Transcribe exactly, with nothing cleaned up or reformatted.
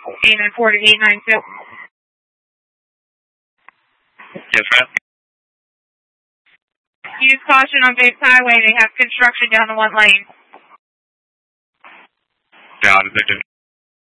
eight nine four to eight nine two. Yes, ma'am. Use caution on Bates Highway. They have construction down the one lane. Got it.